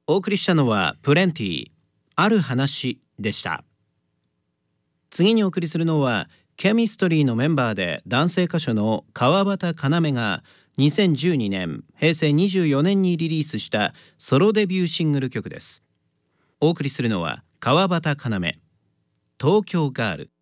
お送りしたのはプレンティある話でした。次にお送りするのはケミストリーのメンバーで男性歌手の川端要が2012年平成24年にリリースしたソロデビューシングル曲です。お送りするのは川端要、東京ガール。